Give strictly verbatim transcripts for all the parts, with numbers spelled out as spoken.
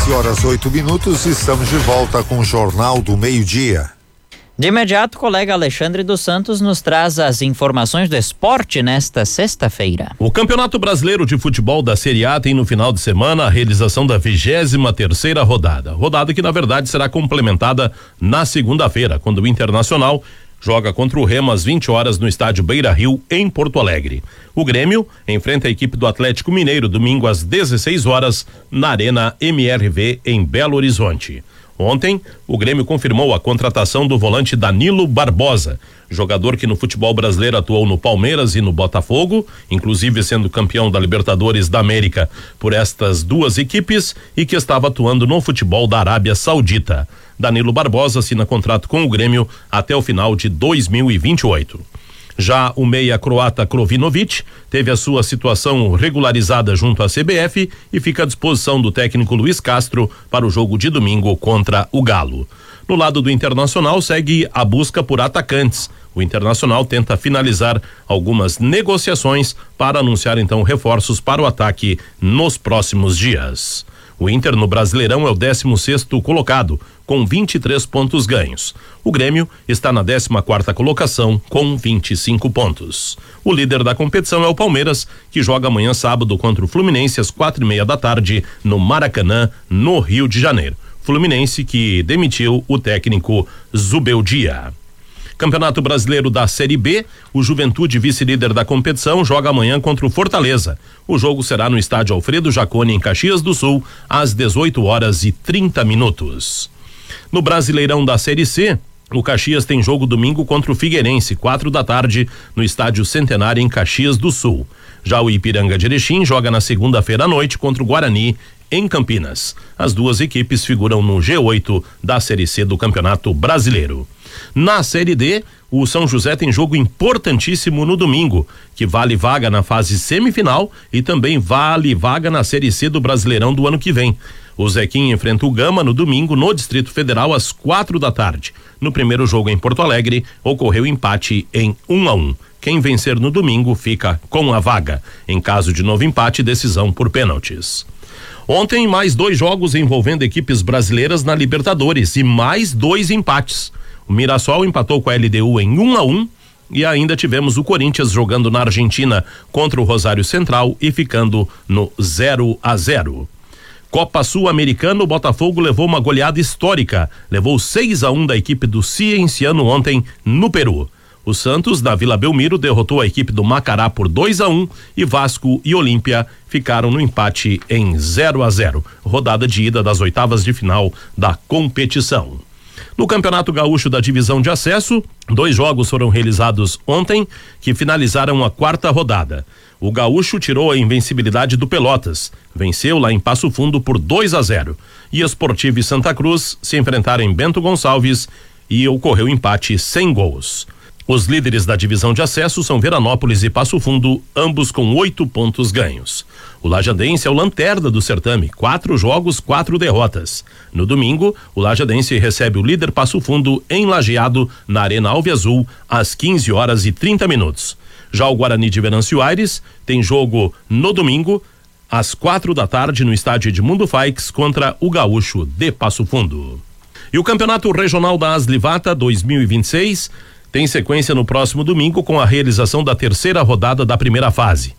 treze horas oito minutos, estamos de volta com o Jornal do Meio-Dia. De imediato, o colega Alexandre dos Santos nos traz as informações do esporte nesta sexta-feira. O Campeonato Brasileiro de Futebol da Série A tem no final de semana a realização da vigésima terceira rodada. Rodada que, na verdade, será complementada na segunda-feira, quando o Internacional joga contra o Remo às vinte horas no estádio Beira-Rio, em Porto Alegre. O Grêmio enfrenta a equipe do Atlético Mineiro domingo às dezesseis horas na Arena M R V em Belo Horizonte. Ontem, o Grêmio confirmou a contratação do volante Danilo Barbosa, jogador que no futebol brasileiro atuou no Palmeiras e no Botafogo, inclusive sendo campeão da Libertadores da América por estas duas equipes e que estava atuando no futebol da Arábia Saudita. Danilo Barbosa assina contrato com o Grêmio até o final de dois mil e vinte e oito. Já o meia croata Krovinovic teve a sua situação regularizada junto à C B F e fica à disposição do técnico Luiz Castro para o jogo de domingo contra o Galo. No lado do Internacional segue a busca por atacantes. O Internacional tenta finalizar algumas negociações para anunciar então reforços para o ataque nos próximos dias. O Inter no Brasileirão é o décimo sexto colocado, com vinte e três pontos ganhos. O Grêmio está na décima quarta colocação, com vinte e cinco pontos. O líder da competição é o Palmeiras, que joga amanhã sábado contra o Fluminense às quatro e meia da tarde, no Maracanã, no Rio de Janeiro. Fluminense que demitiu o técnico Zubeldia. Campeonato Brasileiro da Série B, o Juventude, vice-líder da competição, joga amanhã contra o Fortaleza. O jogo será no estádio Alfredo Jaconi, em Caxias do Sul, às dezoito horas e trinta minutos. No Brasileirão da Série C, o Caxias tem jogo domingo contra o Figueirense, quatro da tarde, no estádio Centenário, em Caxias do Sul. Já o Ipiranga de Erechim joga na segunda-feira à noite contra o Guarani, em Campinas. As duas equipes figuram no G oito da Série C do Campeonato Brasileiro. Na Série D, o São José tem jogo importantíssimo no domingo, que vale vaga na fase semifinal e também vale vaga na Série C do Brasileirão do ano que vem. O Zequinha enfrenta o Gama no domingo no Distrito Federal às quatro da tarde. No primeiro jogo em Porto Alegre, ocorreu empate em um a um. Quem vencer no domingo fica com a vaga. Em caso de novo empate, decisão por pênaltis. Ontem, mais dois jogos envolvendo equipes brasileiras na Libertadores e mais dois empates. O Mirassol empatou com a L D U em um a um e ainda tivemos o Corinthians jogando na Argentina contra o Rosário Central e ficando no zero a zero. Copa Sul-Americana, o Botafogo levou uma goleada histórica, levou seis a um da equipe do Cienciano ontem no Peru. O Santos, da Vila Belmiro, derrotou a equipe do Macará por dois a um e Vasco e Olímpia ficaram no empate em zero a zero. Rodada de ida das oitavas de final da competição. No Campeonato Gaúcho da Divisão de Acesso, dois jogos foram realizados ontem que finalizaram a quarta rodada. O Gaúcho tirou a invencibilidade do Pelotas, venceu lá em Passo Fundo por dois a zero. E Esportivo e Santa Cruz se enfrentaram em Bento Gonçalves e ocorreu empate sem gols. Os líderes da divisão de acesso são Veranópolis e Passo Fundo, ambos com oito pontos ganhos. O Lajadense é o lanterna do certame, quatro jogos, quatro derrotas. No domingo, o Lajadense recebe o líder Passo Fundo em Lajeado, na Arena Alviazul, às quinze horas e trinta minutos. Já o Guarani de Venâncio Aires tem jogo no domingo, às quatro da tarde, no estádio Edmundo Faix, contra o Gaúcho de Passo Fundo. E o Campeonato Regional da Aslivata dois mil e vinte e seis tem sequência no próximo domingo com a realização da terceira rodada da primeira fase.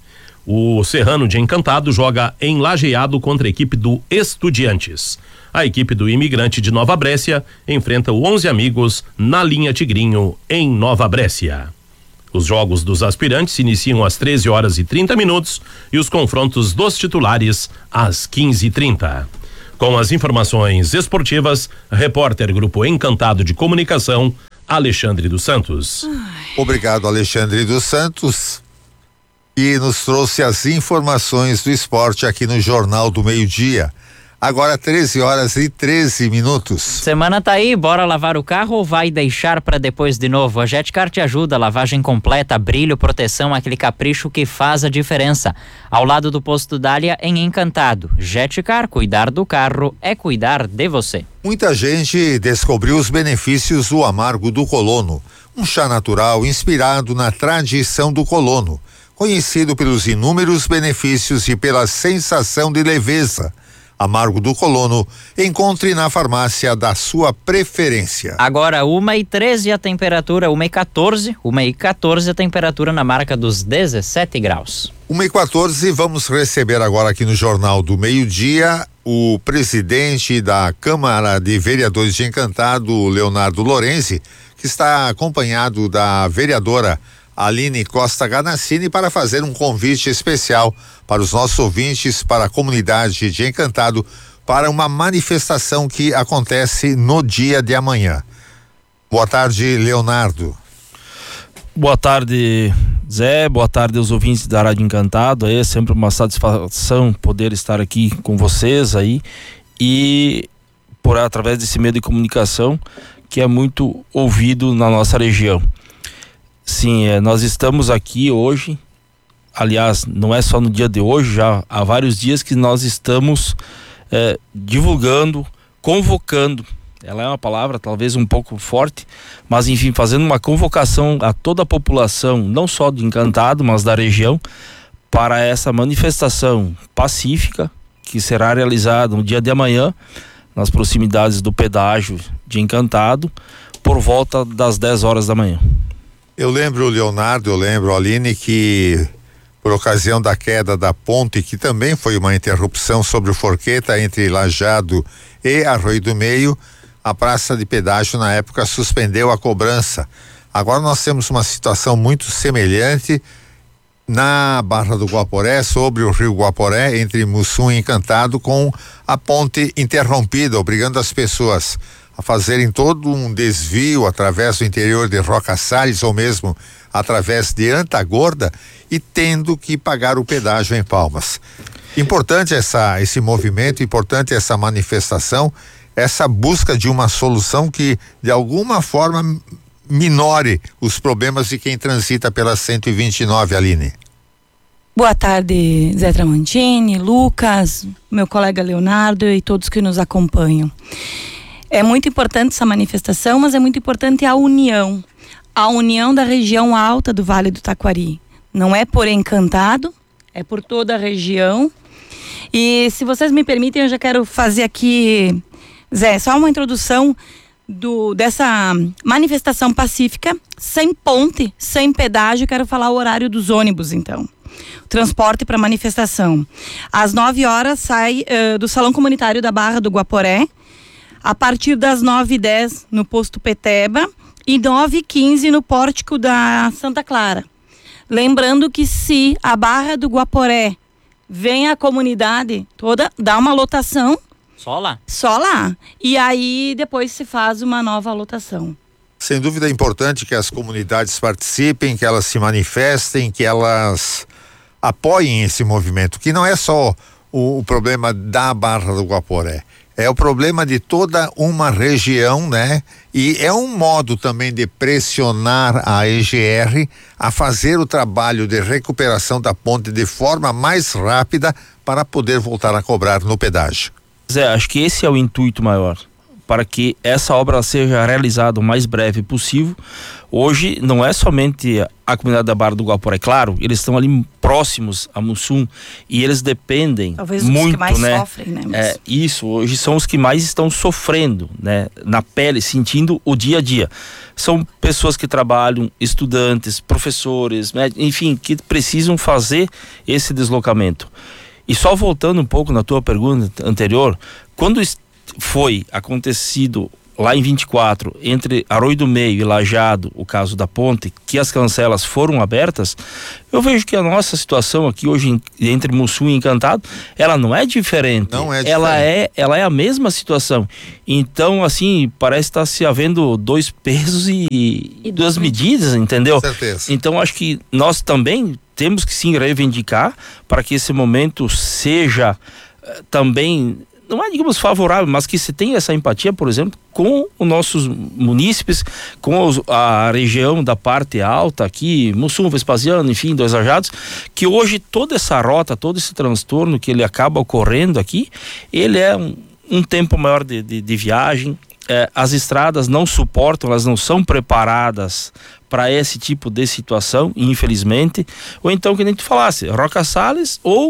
O Serrano de Encantado joga em Lajeado contra a equipe do Estudiantes. A equipe do Imigrante de Nova Brécia enfrenta o Onze Amigos na linha Tigrinho, em Nova Brécia. Os jogos dos aspirantes se iniciam às treze horas e trinta minutos e os confrontos dos titulares às quinze e trinta. Com as informações esportivas, repórter Grupo Encantado de Comunicação, Alexandre dos Santos. Obrigado, Alexandre dos Santos. E nos trouxe as informações do esporte aqui no Jornal do Meio-Dia. Agora treze horas e treze minutos. Semana tá aí, bora lavar o carro ou vai deixar para depois de novo? A Jetcar te ajuda, lavagem completa, brilho, proteção, aquele capricho que faz a diferença. Ao lado do posto Dália, em Encantado. Jetcar, cuidar do carro é cuidar de você. Muita gente descobriu os benefícios do amargo do colono, um chá natural inspirado na tradição do colono, conhecido pelos inúmeros benefícios e pela sensação de leveza. amargo do colono, encontre na farmácia da sua preferência. Agora uma e treze a temperatura, uma e quatorze, uma e quatorze a temperatura na marca dos dezessete graus. uma e quatorze, vamos receber agora aqui no Jornal do Meio-Dia o presidente da Câmara de Vereadores de Encantado, Leonardo Lorenzi, que está acompanhado da vereadora Aline Costa Ganassini para fazer um convite especial para os nossos ouvintes, para a comunidade de Encantado, para uma manifestação que acontece no dia de amanhã. Boa tarde, Leonardo. Boa tarde, Zé, boa tarde aos ouvintes da Rádio Encantado. É sempre uma satisfação poder estar aqui com vocês aí e por através desse meio de comunicação que é muito ouvido na nossa região. Sim, é, nós estamos aqui hoje, aliás, não é só no dia de hoje, já há vários dias que nós estamos é, divulgando, convocando. Ela é uma palavra talvez um pouco forte, mas enfim, fazendo uma convocação a toda a população, não só de Encantado, mas da região, para essa manifestação pacífica que será realizada no dia de amanhã, nas proximidades do pedágio de Encantado, por volta das dez horas da manhã. Eu lembro, Leonardo, eu lembro, Aline, que por ocasião da queda da ponte, que também foi uma interrupção sobre o Forqueta entre Lajeado e Arroio do Meio, a praça de pedágio na época suspendeu a cobrança. Agora nós temos uma situação muito semelhante na Barra do Guaporé, sobre o rio Guaporé, entre Mussum e Encantado, com a ponte interrompida, obrigando as pessoas a fazerem todo um desvio através do interior de Roca Salles ou mesmo através de Antagorda e tendo que pagar o pedágio em Palmas. Importante essa, esse movimento, importante essa manifestação, essa busca de uma solução que de alguma forma minore os problemas de quem transita pela cento e vinte e nove, Aline. Boa tarde, Zé Tramontini, Lucas, meu colega Leonardo e todos que nos acompanham. É muito importante essa manifestação, mas é muito importante a união, a união da região alta do Vale do Taquari. Não é por Encantado, é por toda a região. E se vocês me permitem, eu já quero fazer aqui, Zé, só uma introdução do, dessa manifestação pacífica, sem ponte, sem pedágio. Quero falar o horário dos ônibus, então. O transporte para manifestação. Às nove horas sai uh, do Salão Comunitário da Barra do Guaporé, a partir das nove e dez no posto Peteba e nove e quinze no pórtico da Santa Clara. Lembrando que se a Barra do Guaporé vem a comunidade toda, dá uma lotação. Só lá? Só lá. E aí depois se faz uma nova lotação. Sem dúvida é importante que as comunidades participem, que elas se manifestem, que elas apoiem esse movimento, que não é só o, o problema da Barra do Guaporé, é o problema de toda uma região, né? E é um modo também de pressionar a E G R a fazer o trabalho de recuperação da ponte de forma mais rápida para poder voltar a cobrar no pedágio. Zé, acho que esse é o intuito maior, para que essa obra seja realizada o mais breve possível. Hoje não é somente a comunidade da Barra do Guaporé, claro, eles estão ali próximos a Mussum e eles dependem talvez muito, os que mais né? sofrem, né? Mas... É, isso, hoje são os que mais estão sofrendo, né? Na pele, sentindo o dia a dia. São pessoas que trabalham, estudantes, professores, né? Enfim, que precisam fazer esse deslocamento. E só voltando um pouco na tua pergunta anterior, quando foi acontecido lá em vinte e quatro, entre Arroio do Meio e Lajeado, o caso da ponte, que as cancelas foram abertas, eu vejo que a nossa situação aqui hoje entre Mussum e Encantado, ela não é diferente. Não é diferente. Ela é, ela é a mesma situação. Então, assim, parece estar se havendo dois pesos e, e duas medidas, entendeu? Com certeza. Então, acho que nós também temos que sim reivindicar para que esse momento seja uh, também, não é, digamos, favorável, mas que se tenha essa empatia, por exemplo, com os nossos munícipes, com os, a região da parte alta aqui, Mussum, Vespasiano, enfim, Dois Lajados, que hoje toda essa rota, todo esse transtorno que ele acaba ocorrendo aqui, ele é um, um tempo maior de, de, de viagem. É, as estradas não suportam, elas não são preparadas para esse tipo de situação, infelizmente. Ou então, que nem tu falasse, Roca Salles ou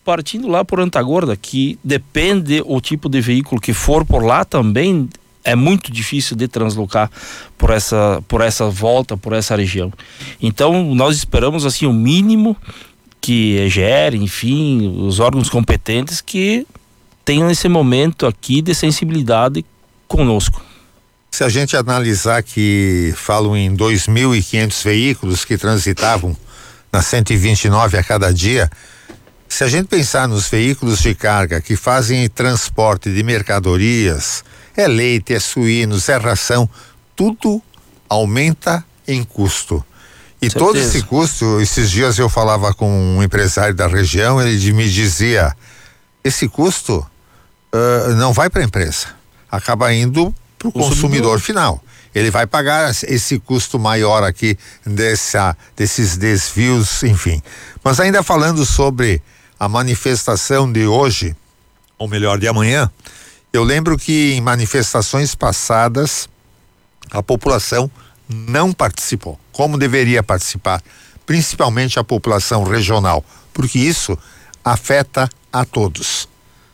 partindo lá por Antagorda, que depende o tipo de veículo que for por lá também, é muito difícil de translocar por essa, por essa volta, por essa região. Então, nós esperamos assim o mínimo que a E G E R, enfim, os órgãos competentes que tenham esse momento aqui de sensibilidade conosco. Se a gente analisar que falam em dois mil e quinhentos veículos que transitavam na cento e vinte e nove a cada dia, se a gente pensar nos veículos de carga que fazem transporte de mercadorias, é leite, é suínos, é ração, tudo aumenta em custo. E Certeza. Todo esse custo, esses dias eu falava com um empresário da região, ele me dizia, esse custo uh, não vai para a empresa, acaba indo para o consumidor final. Ele vai pagar esse custo maior aqui dessa, desses desvios, enfim. Mas ainda falando sobre a manifestação de hoje, ou melhor, de amanhã, eu lembro que em manifestações passadas a população não participou, como deveria participar, principalmente a população regional, porque isso afeta a todos.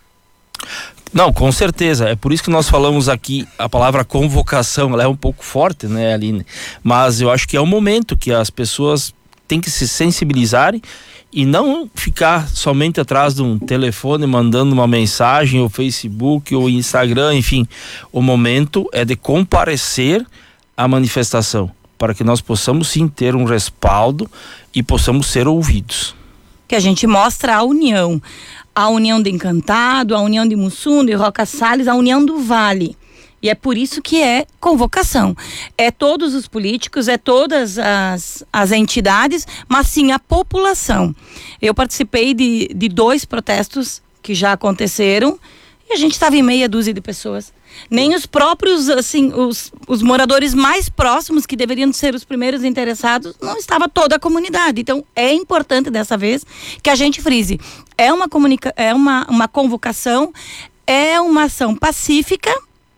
Não, com certeza, é por isso que nós falamos aqui, a palavra convocação, ela é um pouco forte, né, Aline? Mas eu acho que é um momento que as pessoas têm que se sensibilizarem e não ficar somente atrás de um telefone mandando uma mensagem, ou Facebook, ou Instagram, enfim. O momento é de comparecer à manifestação, para que nós possamos sim ter um respaldo e possamos ser ouvidos. Que a gente mostra a união. A união de Encantado, a união de Mussum, de Roca Salles, a união do Vale. E é por isso que é convocação. É todos os políticos, é todas as, as entidades, mas sim a população. Eu participei de, de dois protestos que já aconteceram e a gente estava em meia dúzia de pessoas. Nem os próprios, assim, os, os moradores mais próximos, que deveriam ser os primeiros interessados, não estava toda a comunidade. Então, é importante dessa vez que a gente frise. É uma, comunica, é uma, uma convocação, é uma ação pacífica,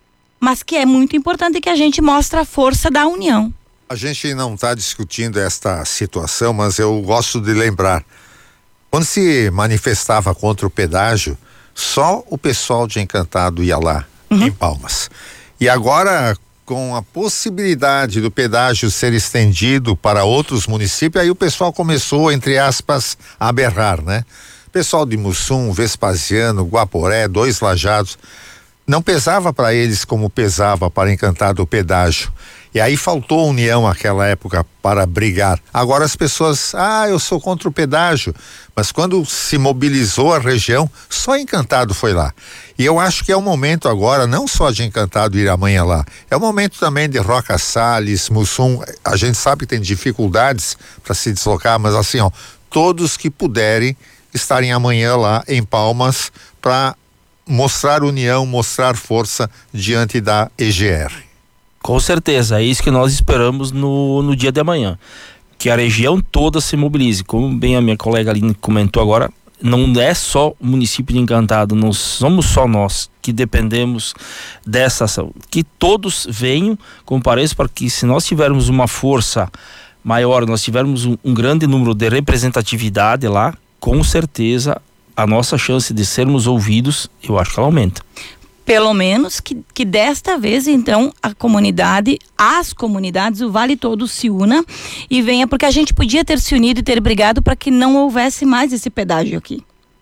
mas que é muito importante que a gente mostre a força da união. A gente não está discutindo esta situação, mas eu gosto de lembrar, quando se manifestava contra o pedágio, só o pessoal de Encantado ia lá, uhum. em Palmas. E agora, com a possibilidade do pedágio ser estendido para outros municípios, aí o pessoal começou, entre aspas, a berrar, né? Pessoal de Mussum, Vespasiano, Guaporé, Dois Lajados, não pesava para eles como pesava para Encantado o pedágio. E aí faltou união naquela época para brigar. Agora as pessoas, ah, eu sou contra o pedágio. Mas quando se mobilizou a região, só Encantado foi lá. E eu acho que é o momento agora, não só de Encantado ir amanhã lá, é o momento também de Roca Salles, Mussum. A gente sabe que tem dificuldades para se deslocar, mas assim, ó, todos que puderem estarem amanhã lá em Palmas para mostrar união, mostrar força diante da E G E R. Com certeza, é isso que nós esperamos no, no dia de amanhã, que a região toda se mobilize. Como bem a minha colega Aline comentou agora, não é só o município de Encantado, não somos só nós que dependemos dessa ação, que todos venham, compareçam, para que, se nós tivermos uma força maior, nós tivermos um, um grande número de representatividade lá, com certeza a nossa chance de sermos ouvidos, eu acho que ela aumenta. Pelo menos que, que desta vez, então, a comunidade, as comunidades, o Vale todo se una e venha, porque a gente podia ter se unido e ter brigado para que não houvesse mais esse pedágio aqui.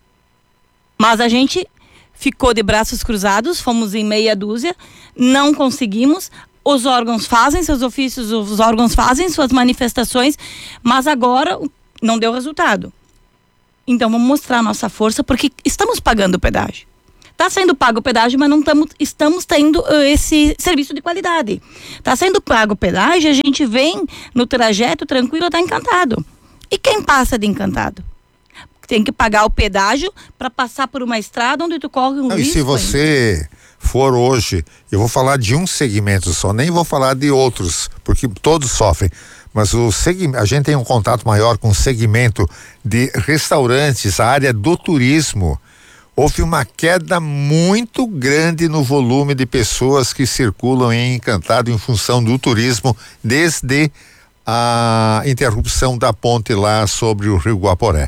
Mas a gente ficou de braços cruzados, fomos em meia dúzia, não conseguimos. Os órgãos fazem seus ofícios, os órgãos fazem suas manifestações, mas agora não deu resultado. Então vamos mostrar a nossa força, porque estamos pagando o pedágio. Está sendo pago o pedágio, mas não tamo, estamos tendo uh, esse serviço de qualidade. Está sendo pago o pedágio, a gente vem no trajeto tranquilo, está Encantado. E quem passa de Encantado? Tem que pagar o pedágio para passar por uma estrada onde tu corre um não, risco. E se você hein? for hoje, eu vou falar de um segmento só, nem vou falar de outros, porque todos sofrem. Mas o segmento, a gente tem um contato maior com o segmento de restaurantes, a área do turismo. Houve uma queda muito grande no volume de pessoas que circulam em Encantado em função do turismo, desde a interrupção da ponte lá sobre o Rio Guaporé.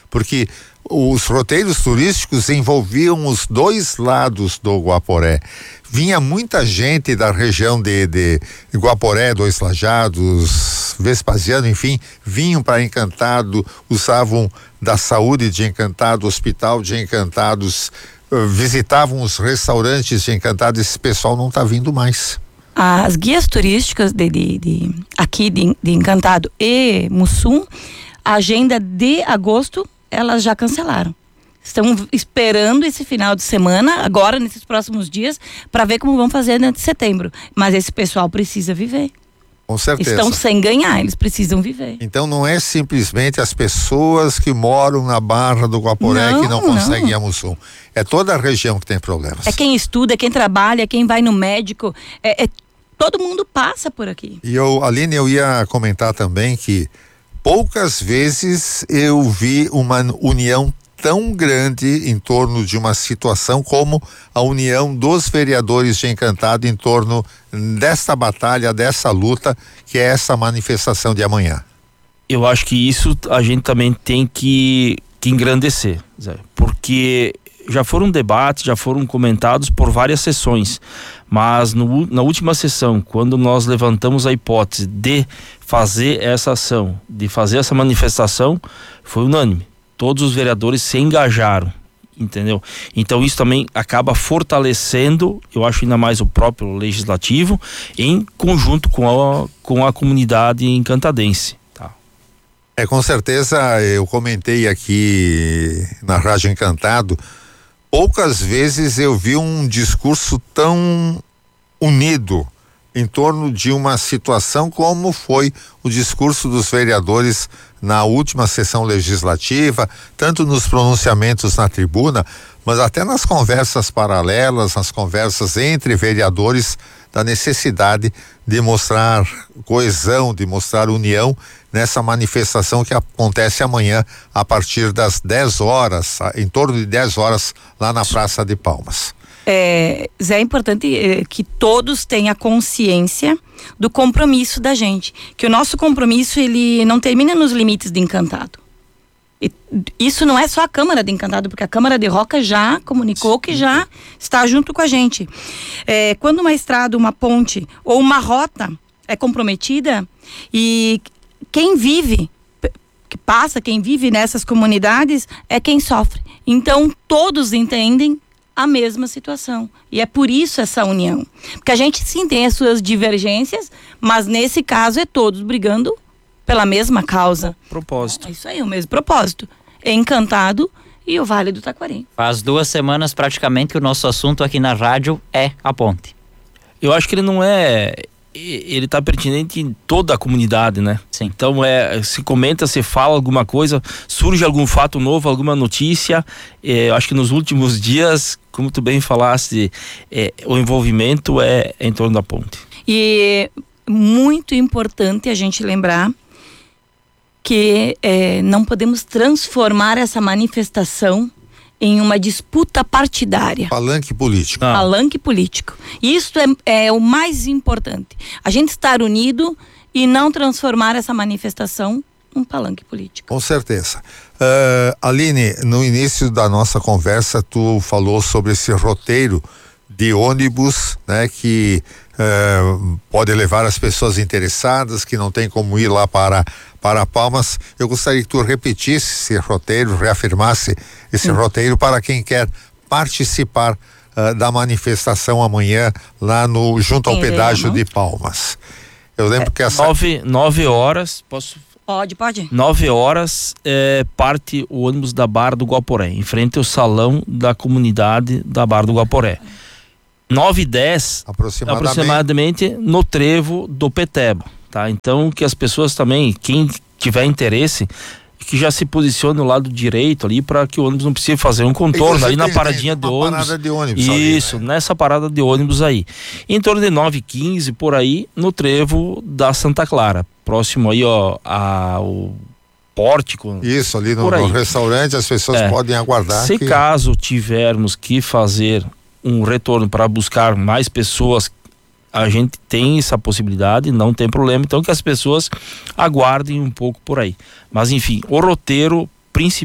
porque os roteiros turísticos envolviam os dois lados do Guaporé. Vinha muita gente da região de, de Guaporé, Dois Lajados, Vespasiano, enfim, vinham para Encantado, usavam da saúde de Encantado, hospital de Encantados, uh, visitavam os restaurantes de Encantado. Esse pessoal não está vindo mais. As guias turísticas de, de, de aqui de, de Encantado e Mussum, a agenda de agosto, elas já cancelaram. Estão esperando esse final de semana, agora nesses próximos dias, para ver como vão fazer dentro de setembro. Mas esse pessoal precisa viver. Com certeza. Estão sem ganhar, eles precisam viver. Então não é simplesmente as pessoas que moram na Barra do Guaporé não, que não conseguem não. ir a Mussum. É toda a região que tem problemas. É quem estuda, é quem trabalha, é quem vai no médico, é, é todo mundo passa por aqui. E eu, Aline, eu ia comentar também que poucas vezes eu vi uma união tão grande em torno de uma situação como a união dos vereadores de Encantado em torno desta batalha, dessa luta, que é essa manifestação de amanhã. Eu acho que isso a gente também tem que, que engrandecer, Zé, porque já foram debates, já foram comentados por várias sessões, mas no, na última sessão, quando nós levantamos a hipótese de fazer essa ação, de fazer essa manifestação, foi unânime. Todos os vereadores se engajaram, entendeu? Então isso também acaba fortalecendo, eu acho, ainda mais o próprio legislativo, em conjunto com a, com a comunidade encantadense. Tá? É, com certeza, eu comentei aqui na Rádio Encantado, poucas vezes eu vi um discurso tão unido em torno de uma situação como foi o discurso dos vereadores na última sessão legislativa, tanto nos pronunciamentos na tribuna, mas até nas conversas paralelas, nas conversas entre vereadores, da necessidade de mostrar coesão, de mostrar união nessa manifestação que acontece amanhã a partir das dez horas, em torno de dez horas, lá na Praça de Palmas. É, Zé, é importante é, que todos tenham consciência do compromisso da gente, que o nosso compromisso ele não termina nos limites de Encantado. E isso não é só a Câmara de Encantado, porque a Câmara de Roca já comunicou que já está junto com a gente. É, quando uma estrada, uma ponte ou uma rota é comprometida, e quem vive, que passa, quem vive nessas comunidades é quem sofre. Então todos entendem a mesma situação. E é por isso essa união. Porque a gente sim tem as suas divergências, mas nesse caso é todos brigando pela mesma causa. Propósito. É isso aí, o mesmo propósito. Encantado e o Vale do Taquari. Faz duas semanas praticamente que o nosso assunto aqui na rádio é a ponte. Eu acho que ele não é... ele está pertinente em toda a comunidade, né? Sim. Então é, se comenta, se fala alguma coisa, surge algum fato novo, alguma notícia. É, eu acho que nos últimos dias, como tu bem falaste, é, o envolvimento é, é em torno da ponte. E muito importante a gente lembrar que é, não podemos transformar essa manifestação em uma disputa partidária. Palanque político. Ah. Palanque político. Isso é, é o mais importante. A gente estar unido e não transformar essa manifestação num palanque político. Com certeza. Uh, Aline, no início da nossa conversa, tu falou sobre esse roteiro de ônibus, né, que uh, pode levar as pessoas interessadas, que não tem como ir lá para para Palmas. Eu gostaria que tu repetisse esse roteiro, reafirmasse esse Sim. roteiro para quem quer participar uh, da manifestação amanhã lá no junto ao Sim, pedágio não? de Palmas. Eu lembro é, que essa nove, nove horas, posso? Pode, pode. Nove horas é, parte o ônibus da Barra do Guaporé, em frente ao salão da comunidade da Barra do Guaporé. Nove e dez, aproximadamente. aproximadamente no trevo do Peteba. Tá? Então que as pessoas também, quem tiver interesse, que já se posicione no lado direito ali, para que o ônibus não precise fazer um contorno ali na tem, paradinha tem de ônibus. Parada de ônibus Isso, ali, né? Nessa parada de ônibus aí. Em torno de nove e quinze, por aí, no trevo da Santa Clara, próximo aí, ó, ao pórtico. Isso, ali no, no restaurante, as pessoas é. podem aguardar. Se que... caso tivermos que fazer um retorno para buscar mais pessoas, a gente tem essa possibilidade, não tem problema, então que as pessoas aguardem um pouco por aí. Mas enfim, o roteiro principal,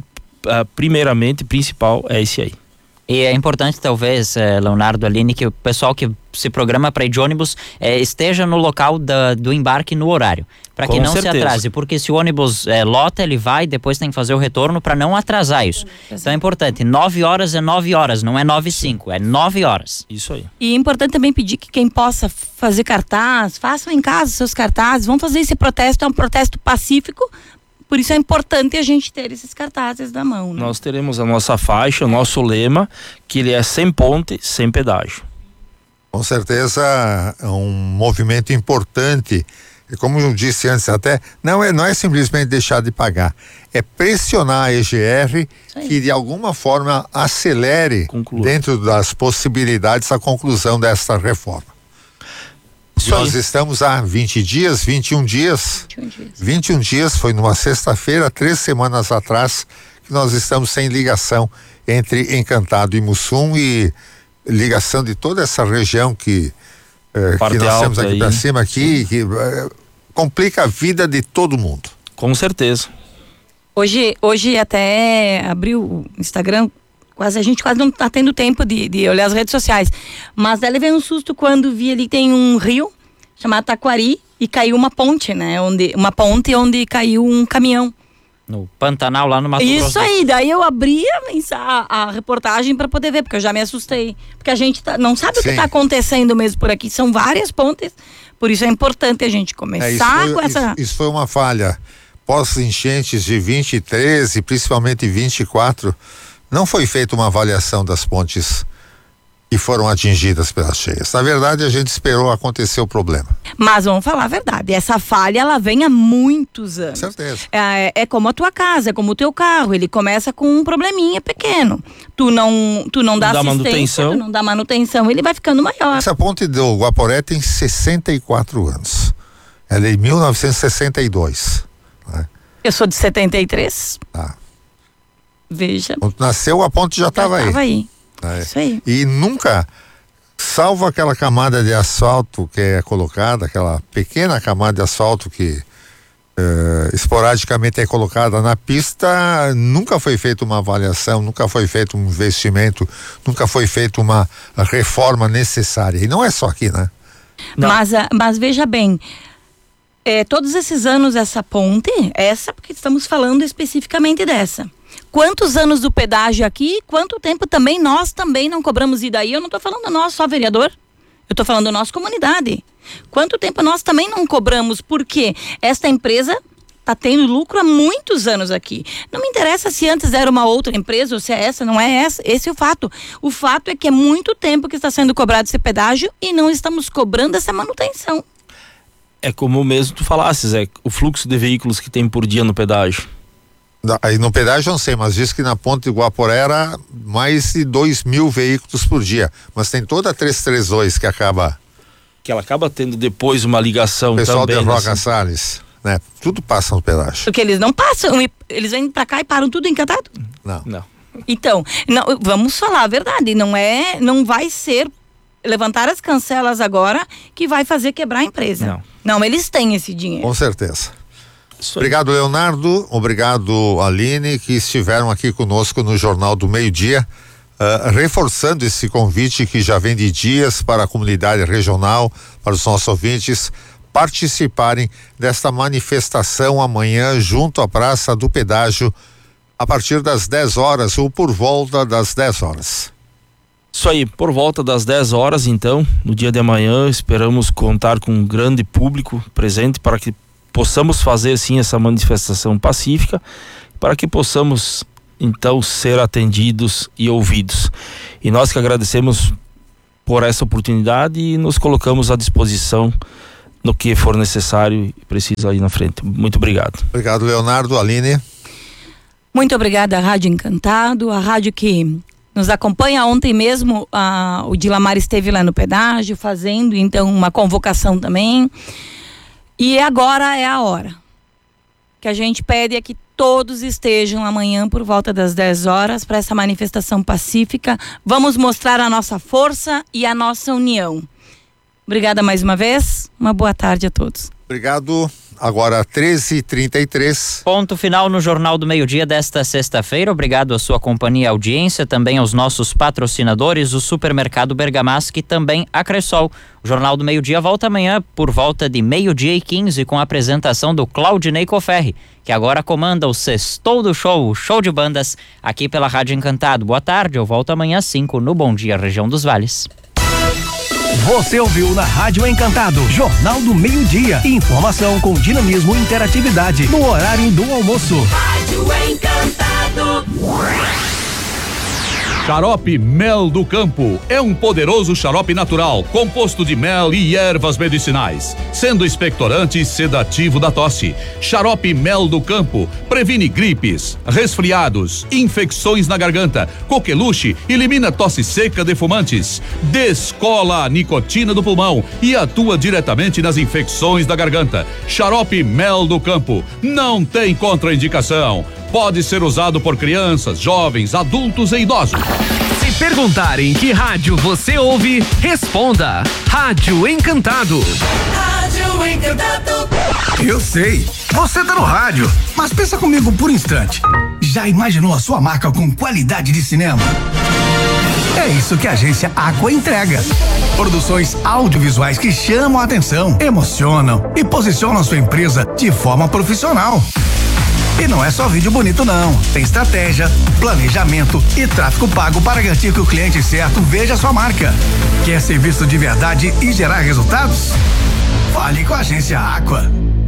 uh, primeiramente, principal é esse aí. E é importante, talvez, eh, Leonardo, Aline, que o pessoal que se programa para ir de ônibus eh, esteja no local da, do embarque no horário, para que Com não certeza. se atrase, porque se o ônibus eh, lota, ele vai, depois tem que fazer o retorno para não atrasar isso. Então é importante, nove horas é nove horas, não é nove e cinco, é nove horas. Isso aí. E é importante também pedir que quem possa fazer cartaz, façam em casa seus cartazes, vão fazer esse protesto, é um protesto pacífico. Por isso é importante a gente ter esses cartazes na mão, né? Nós teremos a nossa faixa, o nosso lema, que ele é sem ponte, sem pedágio. Com certeza é um movimento importante. E como eu disse antes, até não é, não é simplesmente deixar de pagar, é pressionar a E G R que de alguma forma acelere Conclua. dentro das possibilidades a conclusão desta reforma. Isso Nós aí. estamos há vinte dias, vinte e um dias. vinte e um dias. vinte e um dias, foi numa sexta-feira, três semanas atrás, que nós estamos sem ligação entre Encantado e Mussum e ligação de toda essa região que, eh, Parte que nós temos alta aqui aí. para cima aqui, que eh, complica a vida de todo mundo. Com certeza. Hoje, hoje até abriu o Instagram, quase, a gente quase não tá tendo tempo de, de olhar as redes sociais. Mas daí levei um susto quando vi ali tem um rio chamado Taquari e caiu uma ponte, né? Onde, uma ponte onde caiu um caminhão. No Pantanal, lá no Mato Grosso. Isso aí, daí eu abri a, a, a reportagem para poder ver, porque eu já me assustei. Porque a gente tá, não sabe o que Sim. tá acontecendo mesmo por aqui. São várias pontes, por isso é importante a gente É, começar isso, foi, com essa... isso, isso foi uma falha. Pós-enchentes de vinte e três e principalmente vinte e quatro, não foi feita uma avaliação das pontes que foram atingidas pelas cheias. Na verdade, a gente esperou acontecer o problema. Mas vamos falar a verdade, essa falha ela vem há muitos anos. Certeza. É, é como a tua casa, é como o teu carro, ele começa com um probleminha pequeno. Tu não, tu não dá Não dá assistência, manutenção. tu não dá manutenção, ele vai ficando maior. Essa ponte do Guaporé tem sessenta e quatro anos. Ela é de mil novecentos e sessenta e dois. Né? Eu sou de setenta e três. Tá. Veja. Quando nasceu, a ponte já estava aí. Tava aí. É. Isso aí. E nunca, salvo aquela camada de asfalto que é colocada, aquela pequena camada de asfalto que eh, esporadicamente é colocada na pista, nunca foi feita uma avaliação, nunca foi feito um investimento, nunca foi feita uma reforma necessária. E não é só aqui, né? Não. Mas, ah, mas veja bem, é, todos esses anos essa ponte, essa porque estamos falando especificamente dessa. Quantos anos do pedágio aqui, quanto tempo também nós também não cobramos, e daí eu não estou falando nós só vereador, eu estou falando nossa comunidade. Quanto tempo nós também não cobramos, porque esta empresa está tendo lucro há muitos anos aqui. Não me interessa se antes era uma outra empresa ou se é essa, não é essa, esse é o fato. O fato é que é muito tempo que está sendo cobrado esse pedágio e não estamos cobrando essa manutenção. É como mesmo tu falasses, é o fluxo de veículos que tem por dia no pedágio. Aí no pedágio eu não sei, mas diz que na ponte de Guaporé era mais de dois mil veículos por dia. Mas tem toda a trezentos e trinta e dois que acaba, Que ela acaba tendo depois uma ligação o pessoal também. de Roca nessa- Salles, né? Tudo passa no pedágio. Porque eles não passam, e- eles vêm pra cá e param tudo encantado. Não. Não. Então, não, vamos falar a verdade, não é, não vai ser levantar as cancelas agora que vai fazer quebrar a empresa. Não. Não, eles têm esse dinheiro. Com certeza. Isso aí. Obrigado, Leonardo. Obrigado, Aline, que estiveram aqui conosco no Jornal do Meio-Dia, uh, reforçando esse convite que já vem de dias para a comunidade regional, para os nossos ouvintes participarem desta manifestação amanhã junto à Praça do Pedágio, a partir das dez horas ou por volta das dez horas. Isso aí, por volta das dez horas, então, no dia de amanhã, esperamos contar com um grande público presente para que possamos fazer sim essa manifestação pacífica, para que possamos então ser atendidos e ouvidos. E nós que agradecemos por essa oportunidade e nos colocamos à disposição no que for necessário e preciso aí na frente. Muito obrigado. Obrigado, Leonardo. Aline. Muito obrigada à Rádio Encantado, a rádio que nos acompanha. Ontem mesmo a, o Dilamar esteve lá no pedágio fazendo então uma convocação também. E agora é a hora que a gente pede é que todos estejam amanhã por volta das dez horas para essa manifestação pacífica. Vamos mostrar a nossa força e a nossa união. Obrigada mais uma vez. Uma boa tarde a todos. Obrigado. Agora treze e trinta e três. Ponto final no Jornal do Meio-Dia desta sexta-feira. Obrigado à sua companhia e audiência, também aos nossos patrocinadores, o Supermercado Bergamasco e também a Cressol. O Jornal do Meio-Dia volta amanhã por volta de meio-dia e quinze com a apresentação do Claudinei Coferri, que agora comanda o Sextou do Show, o show de bandas, aqui pela Rádio Encantado. Boa tarde, eu volto amanhã às cinco no Bom Dia Região dos Vales. Você ouviu na Rádio Encantado, Jornal do Meio-Dia. Informação com dinamismo e interatividade no horário do almoço. Rádio Encantado. Xarope Mel do Campo é um poderoso xarope natural, composto de mel e ervas medicinais, sendo expectorante e sedativo da tosse. Xarope Mel do Campo previne gripes, resfriados, infecções na garganta, coqueluche, elimina tosse seca de fumantes, descola a nicotina do pulmão e atua diretamente nas infecções da garganta. Xarope Mel do Campo não tem contraindicação. Pode ser usado por crianças, jovens, adultos e idosos. Se perguntarem que rádio você ouve, responda: Rádio Encantado. Rádio Encantado. Eu sei, você tá no rádio, mas pensa comigo por um instante. Já imaginou a sua marca com qualidade de cinema? É isso que a agência Aqua entrega. Produções audiovisuais que chamam a atenção, emocionam e posicionam a sua empresa de forma profissional. E não é só vídeo bonito não, tem estratégia, planejamento e tráfego pago para garantir que o cliente certo veja a sua marca. Quer ser visto de verdade e gerar resultados? Fale com a agência Aqua.